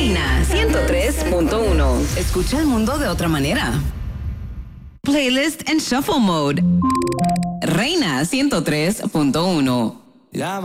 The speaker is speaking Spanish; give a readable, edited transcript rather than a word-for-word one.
Reina 103.1. Escucha el mundo de otra manera. Playlist en Shuffle Mode. Reina 103.1.